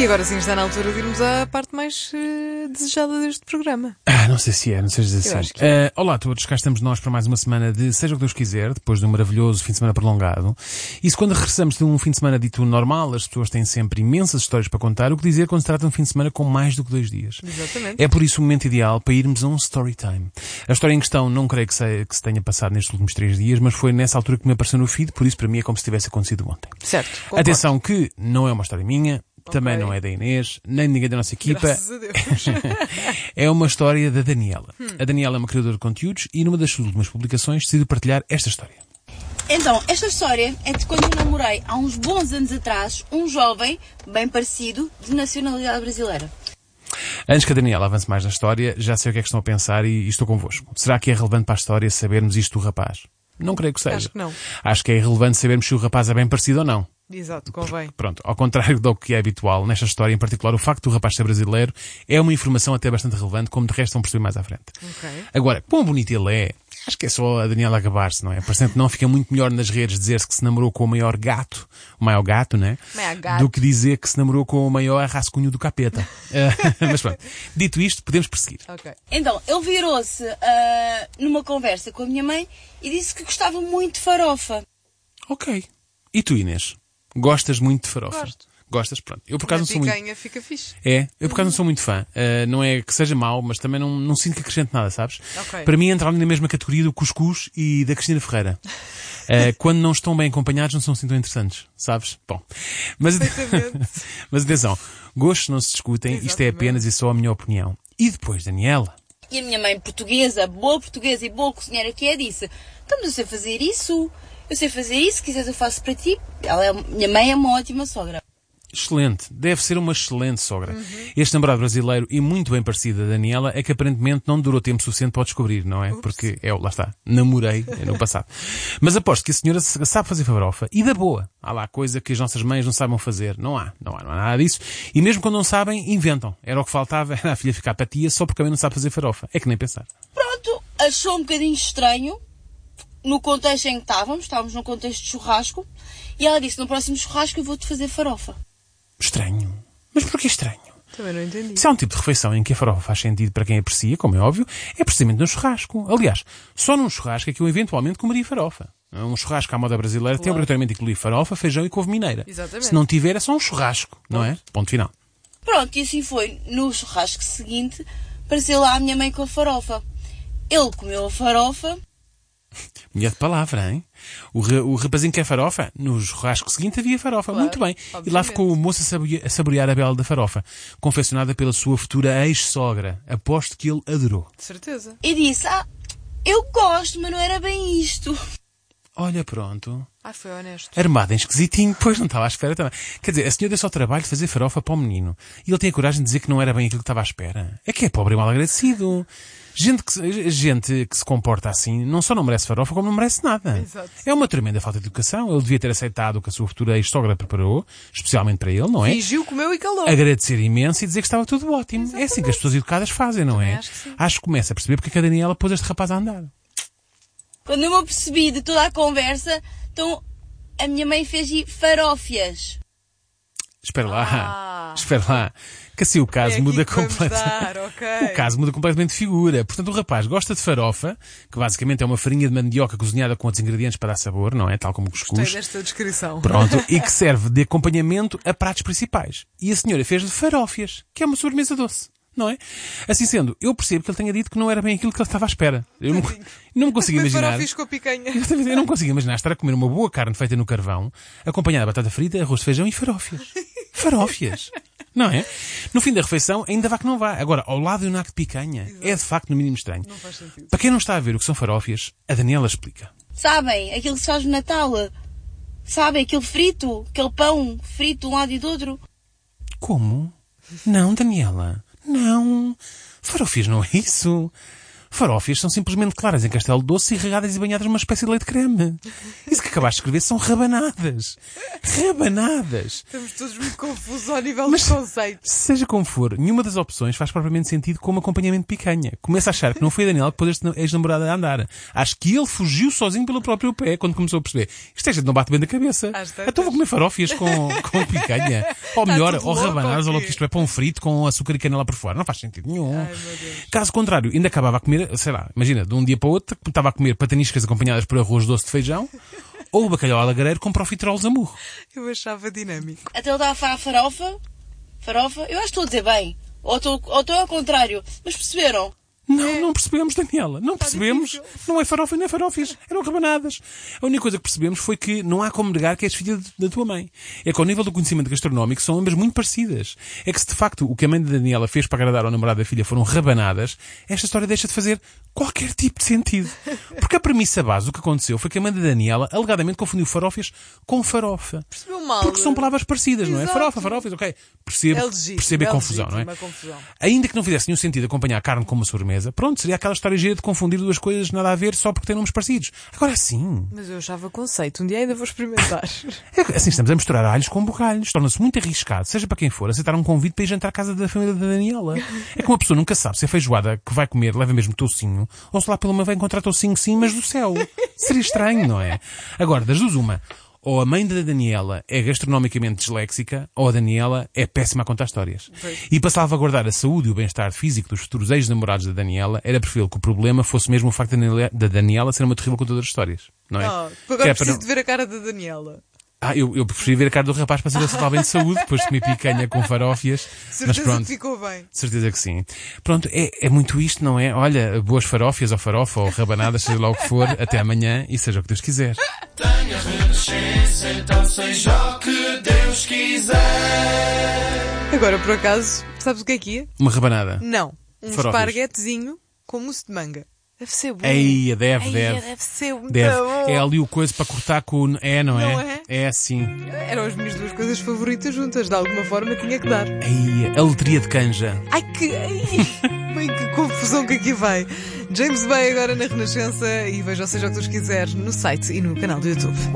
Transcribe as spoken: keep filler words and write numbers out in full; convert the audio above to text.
E agora sim está na altura de irmos à parte mais uh, desejada deste programa. Ah, não sei se é, não sei se Eu é acho assim. que é. Uh, olá a todos, cá estamos nós para mais uma semana de Seja o que Deus quiser, depois de um maravilhoso fim de semana prolongado. E se quando regressamos de um fim de semana dito normal, as pessoas têm sempre imensas histórias para contar, o que dizer quando se trata de um fim de semana com mais do que dois dias. Exatamente. É por isso o momento ideal para irmos a um story time. A história em questão não creio que se, que se tenha passado nestes últimos três dias, mas foi nessa altura que me apareceu no feed, por isso para mim é como se tivesse acontecido ontem. Certo. Concordo. Atenção que não é uma história minha, também Ok. não é da Inês, nem de ninguém da nossa equipa. Graças a Deus. É uma história da Daniela. Hum. A Daniela é uma criadora de conteúdos e numa das suas últimas publicações decidiu partilhar esta história. Então, esta história é de quando eu namorei há uns bons anos atrás um jovem, bem parecido, de nacionalidade brasileira. Antes que a Daniela avance mais na história, já sei o que é que estão a pensar e, e estou convosco. Será que é relevante para a história sabermos isto do rapaz? Não creio que seja. Acho que não. Acho que é irrelevante sabermos se o rapaz é bem parecido ou não. Exato, convém. Pronto, ao contrário do que é habitual nesta história em particular, o facto do rapaz ser brasileiro é uma informação até bastante relevante, como de resto vão perceber mais à frente. Ok. Agora, quão bonito ele é, acho que é só a Daniela acabar-se, não é? Portanto, não fica muito melhor nas redes dizer-se que se namorou com o maior gato, o maior gato, né? Maior gato. Do que dizer que se namorou com o maior rascunho do capeta. Eh, Mas pronto, dito isto, podemos prosseguir. Ok. Então, ele virou-se ah, numa conversa com a minha mãe e disse que gostava muito de farofa. Ok. E tu, Inês? Gostas muito de farofa? Gosto. Gostas? Pronto. Eu por acaso Na não sou muito... picanha fica fixe. É, eu por acaso não sou muito fã. Uh, não é que seja mau, mas também não, não sinto que acrescente nada, sabes? Ok. Para mim entra ali na mesma categoria do cuscuz e da Cristina Ferreira. Uh, quando não estão bem acompanhados não são assim tão interessantes, sabes? Bom, mas, Perfeitamente. mas atenção, gostos não se discutem, isto é Exatamente. apenas e só a minha opinião. E depois, Daniela? E a minha mãe portuguesa, boa portuguesa e boa cozinheira que é, disse: estamos a sei fazer isso, eu sei fazer isso, se quiseres eu faço para ti. Ela é, minha mãe é uma ótima sogra. Excelente, deve ser uma excelente sogra. Este namorado brasileiro e muito bem parecido da Daniela é que aparentemente não durou tempo suficiente para o descobrir, não é? Porque, é, lá está, namorei no passado. Mas aposto que a senhora sabe fazer farofa e da boa. Há lá coisa que as nossas mães não sabem fazer. Não há, não há, não há nada disso. E mesmo quando não sabem, inventam. Era o que faltava, era a filha ficar patia só porque a mãe não sabe fazer farofa. É que nem pensar. Pronto, achou um bocadinho estranho no contexto em que estávamos, estávamos num contexto de churrasco, e ela disse: no próximo churrasco eu vou-te fazer farofa. Estranho. Mas porquê estranho? Também não entendi. Se há um tipo de refeição em que a farofa faz sentido para quem aprecia, como é óbvio, é precisamente no churrasco. Aliás, só num churrasco é que eu eventualmente comeria farofa. Um churrasco à moda brasileira tem Claro. obrigatoriamente incluir farofa, feijão e couve mineira. Exatamente. Se não tiver, é só um churrasco, não é? Ponto final. Pronto, e assim foi. No churrasco seguinte, apareceu lá a minha mãe com a farofa. Ele comeu a farofa. Mulher de palavra, hein? O, ra- o rapazinho que é farofa, no churrasco seguinte havia farofa. Claro, Muito bem. E lá obviamente. ficou o moço a saborear, a saborear a bela da farofa, confeccionada pela sua futura ex-sogra. Aposto que ele adorou. De certeza. E disse: ah, eu gosto, mas não era bem isto. Olha, pronto. Ah, foi honesto. Armado em esquisitinho, pois não estava à espera também. Quer dizer, a senhora deu só o trabalho de fazer farofa para o menino. E ele tem a coragem de dizer que não era bem aquilo que estava à espera. É que é pobre e mal agradecido. Gente que, se- gente que se comporta assim não só não merece farofa, como não merece nada. Exato. É uma tremenda falta de educação. Ele devia ter aceitado o que a sua futura ex-sogra preparou, especialmente para ele, não é? Fingiu, comeu e calou. Agradecer imenso e dizer que estava tudo ótimo. É assim que as pessoas educadas fazem, não é? acho que sim. Acho que começa a perceber porque é que a Daniela pôs este rapaz a andar. Quando eu me apercebi de toda a conversa, então a minha mãe fez farófias. Espera lá. Ah. Espera lá. Que assim o caso É aqui muda que vamos completamente. dar, ok. O caso muda completamente de figura. Portanto, o rapaz gosta de farofa, que basicamente é uma farinha de mandioca cozinhada com outros ingredientes para dar sabor, não é? Tal como o Gostei cuscuz. desta descrição. Pronto. E que serve de acompanhamento a pratos principais. E a senhora fez-lhe farófias, que é uma sobremesa doce. Não é? Assim sendo, eu percebo que ele tenha dito que não era bem aquilo que ele estava à espera. Eu não, não me consigo Comer imaginar. farofas com a picanha. Exatamente, eu não consigo imaginar estar a comer uma boa carne feita no carvão, acompanhada de batata frita, arroz de feijão e farófias. Farófias. Não é? No fim da refeição, ainda vá que não vá. Agora, ao lado de um naco de picanha, é de facto no mínimo estranho. Não faz sentido. Para quem não está a ver o que são farófias, a Daniela explica. Sabem? Aquilo que se faz no Natal. Sabem? Aquele frito, aquele pão frito de um lado e do outro. Como? Não, Daniela. Não. Farófias não é isso. Farófias são simplesmente claras em castelo doce e regadas e banhadas numa espécie de leite creme. Isso que acabaste de escrever são rabanadas. Rabanadas. Estamos todos muito confusos ao nível Mas- de conceito. Seja como for, nenhuma das opções faz propriamente sentido como acompanhamento de picanha. Começo a achar que não foi a Daniela que pôs este ex-namorado a andar. Acho que ele fugiu sozinho pelo próprio pé quando começou a perceber. Isto é gente não bate bem da cabeça. Às tantas. Então vou comer farófias com, com picanha. Ou melhor, tudo ou louco, rabanadas, ou ou logo quê? que isto é pão frito com açúcar e canela por fora. Não faz sentido nenhum. Ai, meu Deus. Caso contrário, ainda acabava a comer, sei lá, imagina, de um dia para o outro, estava a comer pataniscas acompanhadas por arroz doce de feijão, ou o bacalhau alagareiro com profiteroles a murro. Eu achava dinâmico. Até ele estava a falar farofa. Farofa. Eu acho que estou a dizer bem. Ou estou, ou estou ao contrário. Mas perceberam? Não, não percebemos, Daniela. Não percebemos. difícil. Não é farofa nem é farofis. Eram rabanadas. A única coisa que percebemos foi que não há como negar que és filha de- da tua mãe. É que ao nível do conhecimento gastronómico são ambas muito parecidas. É que se de facto o que a mãe de Daniela fez para agradar ao namorado da filha foram rabanadas, esta história deixa de fazer qualquer tipo de sentido. Porque a premissa base do que aconteceu foi que a mãe de Daniela alegadamente confundiu farofas com farofa. Percebeu mal. Porque são palavras parecidas, não é? Exato. Farofa, farofas, ok. Percebo, É legítimo, percebo a é confusão, não é? legítimo a confusão. Ainda que não fizesse nenhum sentido acompanhar a carne com uma sobremesa, pronto, seria aquela história gira de confundir duas coisas nada a ver só porque têm nomes parecidos. Agora sim, Mas eu achava conceito. Um dia ainda vou experimentar. é, assim estamos a misturar alhos com borralhos. Torna-se muito arriscado, seja para quem for, aceitar um convite para ir jantar à casa da família da Daniela. É que uma pessoa nunca sabe se a feijoada que vai comer leva mesmo toucinho, ou se lá pela uma vai encontrar toucinho sim, mas do céu. Seria estranho, não é? Agora, das duas uma. Ou a mãe da Daniela é gastronomicamente disléxica, ou a Daniela é péssima a contar histórias. Pois. E para salvaguardar a saúde e o bem-estar físico dos futuros ex-namorados da Daniela, era preferível que o problema fosse mesmo o facto da Daniela- da Daniela ser uma terrível contadora de histórias. Não é? Oh, Que agora é para preciso não- de ver a cara da Daniela. Ah, eu, eu preferi ver a cara do rapaz para saber se estava bem de saúde, depois de comer picanha com farófias. Mas Certeza pronto, que ficou bem. certeza que sim. Pronto, é, é muito isto, não é? Olha, boas farófias ou farofa ou rabanadas, seja lá o que for, até amanhã e seja o que Deus quiser. Tenha renascença, então seja o que Deus quiser. Agora, por acaso, sabes o que é que é? Uma rabanada. Não. Um Farófias. esparguetezinho com mousse de manga. Deve ser bom. Eia, deve, Eia, deve. deve ser muito Deve. bom. É ali o coisa para cortar com o... É, não é? Não é? É assim. Eram as minhas duas coisas favoritas juntas. De alguma forma tinha que dar. Eia, a letria de canja. Ai, que... Ai, bem, que confusão que aqui vai. James Bay agora na Renascença e veja, ou seja o que tu quiseres, no site e no canal do YouTube.